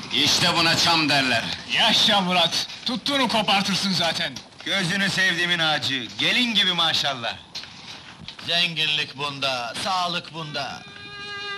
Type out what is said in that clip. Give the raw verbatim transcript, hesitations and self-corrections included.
İşte buna çam derler. Yaşa Murat! Tuttuğunu kopartırsın zaten! Gözünü sevdiğimin ağacı, gelin gibi maşallah! Zenginlik bunda, sağlık bunda.